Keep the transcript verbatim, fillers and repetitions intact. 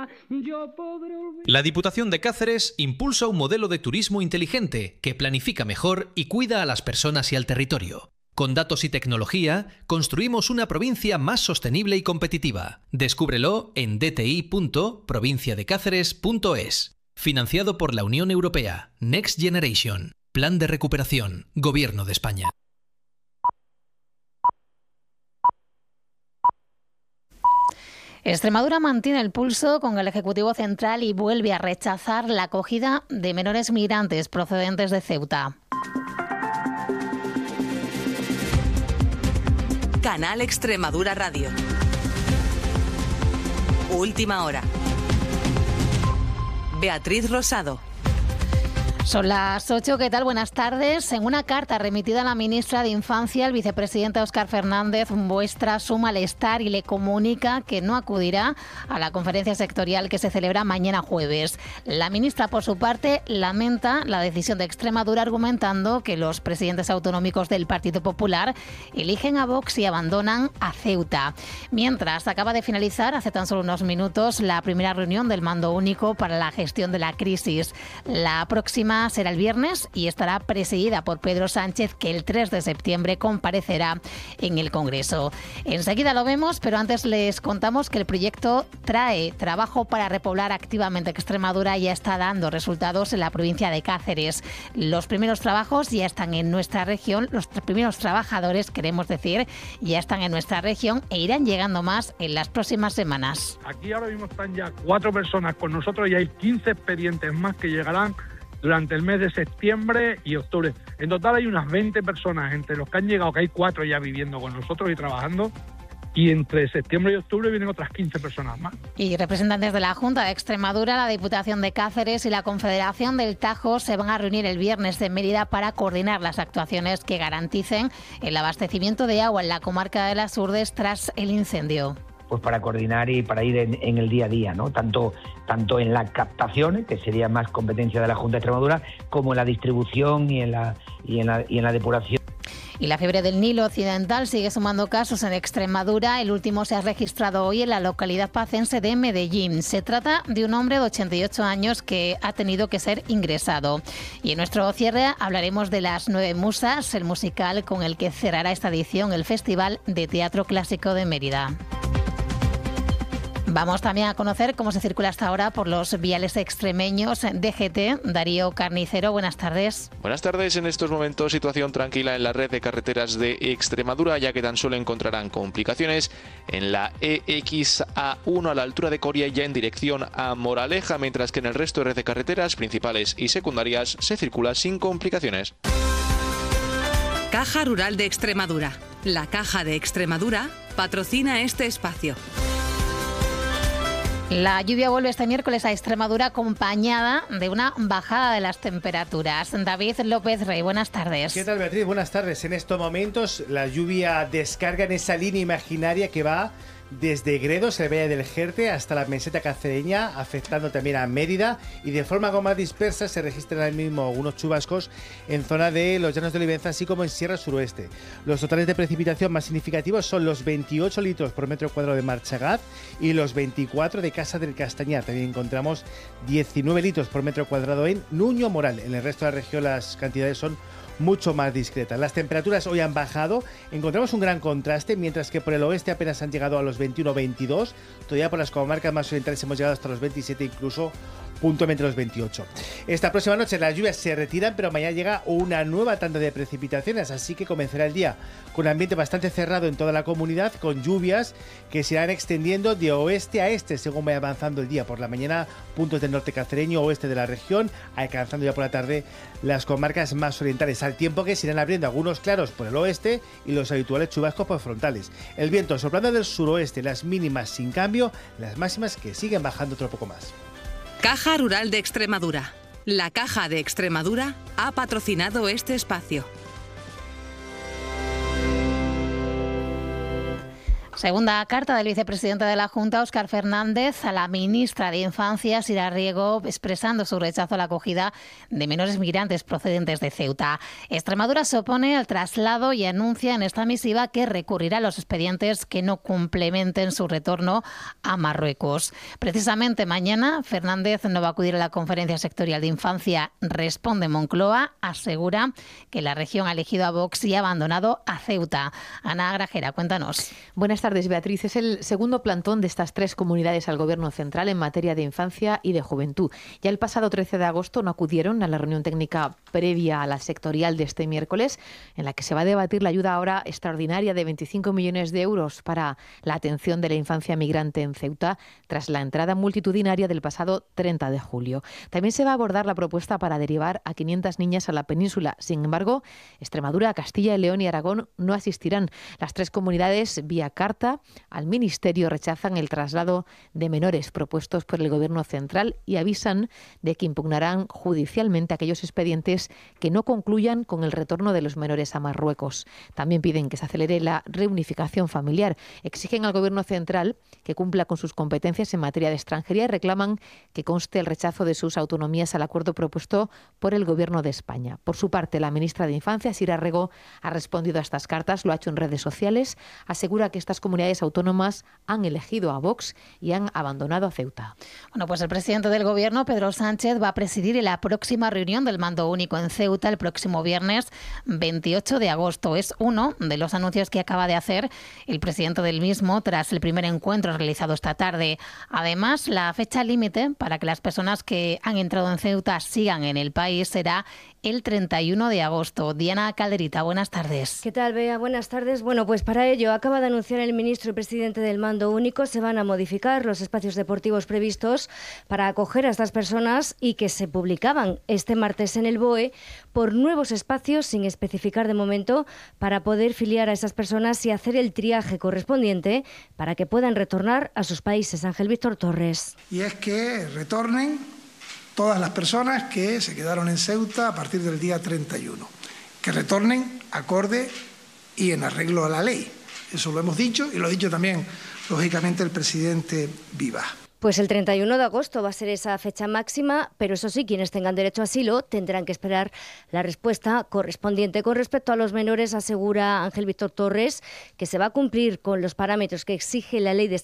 nunca yo podré olvidar. La Diputación de Cáceres impulsa un modelo de turismo inteligente que planifica mejor y cuida a las personas y al territorio. Con datos y tecnología, construimos una provincia más sostenible y competitiva. Descúbrelo en d t i punto provincia de cáceres punto es. Financiado por la Unión Europea. Next Generation. Plan de recuperación. Gobierno de España. Extremadura mantiene el pulso con el Ejecutivo Central y vuelve a rechazar la acogida de menores migrantes procedentes de Ceuta. Canal Extremadura Radio. Última hora. Beatriz Rosado. Son las ocho, ¿qué tal? Buenas tardes. En una carta remitida a la ministra de Infancia, el vicepresidente Óscar Fernández muestra su malestar y le comunica que no acudirá a la conferencia sectorial que se celebra mañana jueves. La ministra, por su parte, lamenta la decisión de Extremadura, argumentando que los presidentes autonómicos del Partido Popular eligen a Vox y abandonan a Ceuta. Mientras, acaba de finalizar hace tan solo unos minutos la primera reunión del Mando Único para la gestión de la crisis. La próxima será el viernes y estará presidida por Pedro Sánchez, que el tres de septiembre comparecerá en el Congreso. Enseguida lo vemos, pero antes les contamos que el proyecto Trae Trabajo para repoblar activamente Extremadura ya está dando resultados en la provincia de Cáceres. Los primeros trabajos ya están en nuestra región, los primeros trabajadores, queremos decir, ya están en nuestra región e irán llegando más en las próximas semanas. Aquí ahora mismo están ya cuatro personas con nosotros y hay quince expedientes más que llegarán durante el mes de septiembre y octubre. En total hay unas veinte personas, entre los que han llegado, que hay cuatro ya viviendo con nosotros y trabajando, y entre septiembre y octubre vienen otras quince personas más. Y representantes de la Junta de Extremadura, la Diputación de Cáceres y la Confederación del Tajo se van a reunir el viernes en Mérida para coordinar las actuaciones que garanticen el abastecimiento de agua en la comarca de las Urdes tras el incendio. Pues para coordinar y para ir en, en el día a día, ¿no? Tanto, tanto en las captaciones, que sería más competencia de la Junta de Extremadura, como en la distribución y en la, y en la, y en la depuración. Y la fiebre del Nilo Occidental sigue sumando casos en Extremadura. El último se ha registrado hoy en la localidad pacense de Medellín. Se trata de un hombre de ochenta y ocho años que ha tenido que ser ingresado. Y en nuestro cierre hablaremos de Las Nueve Musas, el musical con el que cerrará esta edición el Festival de Teatro Clásico de Mérida. Vamos también a conocer cómo se circula hasta ahora por los viales extremeños. D G T, Darío Carnicero, buenas tardes. Buenas tardes. En estos momentos situación tranquila en la red de carreteras de Extremadura, ya que tan solo encontrarán complicaciones en la E X A uno a la altura de Coria, ya en dirección a Moraleja, mientras que en el resto de red de carreteras principales y secundarias se circula sin complicaciones. Caja Rural de Extremadura. La Caja de Extremadura patrocina este espacio. La lluvia vuelve este miércoles a Extremadura acompañada de una bajada de las temperaturas. David López Rey, buenas tardes. ¿Qué tal, Beatriz? Buenas tardes. En estos momentos la lluvia descarga en esa línea imaginaria que va desde Gredos, el Valle del Jerte, hasta la meseta cacereña, afectando también a Mérida, y de forma algo más dispersa se registran ahora mismo unos chubascos en zona de los Llanos de Olivenza, así como en Sierra Suroeste. Los totales de precipitación más significativos son los veintiocho litros por metro cuadrado de Marchagaz y los veinticuatro de Casa del Castañar. También encontramos diecinueve litros por metro cuadrado en Nuño Moral. En el resto de la región las cantidades son mucho más discretas. Las temperaturas hoy han bajado, encontramos un gran contraste, mientras que por el oeste apenas han llegado a los veintiuno veintidós, todavía por las comarcas más orientales hemos llegado hasta los veintisiete, incluso puntualmente los veintiocho. Esta próxima noche las lluvias se retiran, pero mañana llega una nueva tanda de precipitaciones, así que comenzará el día con un ambiente bastante cerrado en toda la comunidad, con lluvias que se irán extendiendo de oeste a este según vaya avanzando el día. Por la mañana, puntos del norte cacereño, oeste de la región, alcanzando ya por la tarde las comarcas más orientales, al tiempo que se irán abriendo algunos claros por el oeste y los habituales chubascos por frontales. El viento soplando del suroeste, las mínimas sin cambio, las máximas que siguen bajando otro poco más. Caja Rural de Extremadura. La Caja de Extremadura ha patrocinado este espacio. Segunda carta del vicepresidente de la Junta, Óscar Fernández, a la ministra de Infancia, Sira Riego, expresando su rechazo a la acogida de menores migrantes procedentes de Ceuta. Extremadura se opone al traslado y anuncia en esta misiva que recurrirá a los expedientes que no complementen su retorno a Marruecos. Precisamente mañana, Fernández no va a acudir a la conferencia sectorial de infancia. Responde Moncloa, asegura que la región ha elegido a Vox y ha abandonado a Ceuta. Ana Grajera, cuéntanos. Buenas tardes, Beatriz. Es el segundo plantón de estas tres comunidades al Gobierno central en materia de infancia y de juventud. Ya el pasado trece de agosto no acudieron a la reunión técnica previa a la sectorial de este miércoles, en la que se va a debatir la ayuda ahora extraordinaria de veinticinco millones de euros para la atención de la infancia migrante en Ceuta, tras la entrada multitudinaria del pasado treinta de julio. También se va a abordar la propuesta para derivar a quinientas niñas a la península. Sin embargo, Extremadura, Castilla y León y Aragón no asistirán. Las tres comunidades, vía carta al Ministerio, rechazan el traslado de menores propuestos por el Gobierno central y avisan de que impugnarán judicialmente aquellos expedientes que no concluyan con el retorno de los menores a Marruecos. También piden que se acelere la reunificación familiar. Exigen al Gobierno central que cumpla con sus competencias en materia de extranjería y reclaman que conste el rechazo de sus autonomías al acuerdo propuesto por el Gobierno de España. Por su parte, la ministra de Infancia, Sira Riego, ha respondido a estas cartas, lo ha hecho en redes sociales, asegura que estas comunidades autónomas han elegido a Vox y han abandonado a Ceuta. Bueno, pues el presidente del Gobierno, Pedro Sánchez, va a presidir la próxima reunión del Mando Único en Ceuta el próximo viernes veintiocho de agosto. Es uno de los anuncios que acaba de hacer el presidente del mismo tras el primer encuentro realizado esta tarde. Además, la fecha límite para que las personas que han entrado en Ceuta sigan en el país será el treinta y uno de agosto. Diana Calderita, buenas tardes. ¿Qué tal, Bea? Buenas tardes. Bueno, pues para ello acaba de anunciar el ministro y presidente del Mando Único, se van a modificar los espacios deportivos previstos para acoger a estas personas y que se publicaban este martes en el B O E por nuevos espacios sin especificar de momento para poder filiar a esas personas y hacer el triaje correspondiente para que puedan retornar a sus países. Ángel Víctor Torres. Y es que retornen todas las personas que se quedaron en Ceuta a partir del día treinta y uno, que retornen acorde y en arreglo a la ley. Eso lo hemos dicho y lo ha dicho también, lógicamente, el presidente Viva. Pues el treinta y uno de agosto va a ser esa fecha máxima, pero eso sí, quienes tengan derecho a asilo tendrán que esperar la respuesta correspondiente. Con respecto a los menores, asegura Ángel Víctor Torres que se va a cumplir con los parámetros que exige la ley de